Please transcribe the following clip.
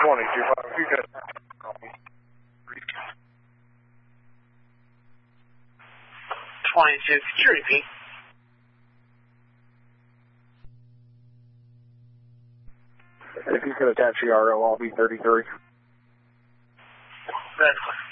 22, you could. 22, could you repeat? If you could attach the RO, I'll be 33. That's